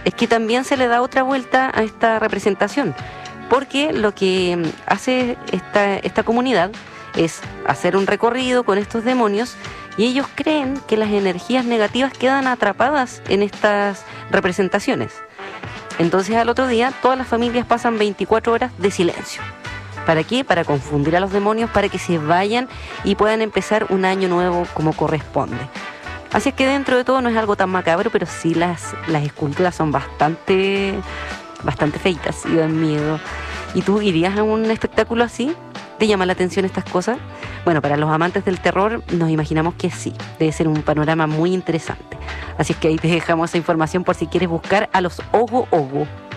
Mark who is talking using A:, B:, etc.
A: es que también se le da otra vuelta a esta representación, porque lo que hace esta comunidad es hacer un recorrido con estos demonios y ellos creen que las energías negativas quedan atrapadas en estas representaciones. Entonces al otro día todas las familias pasan 24 horas de silencio. ¿Para qué? Para confundir a los demonios, para que se vayan y puedan empezar un año nuevo como corresponde. Así es que dentro de todo no es algo tan macabro, pero sí las esculturas son bastante feitas y dan miedo. ¿Y tú irías a un espectáculo así? ¿Te llama la atención estas cosas? Bueno, para los amantes del terror nos imaginamos que sí, debe ser un panorama muy interesante. Así es que ahí te dejamos esa información por si quieres buscar a los Ogo Ogo.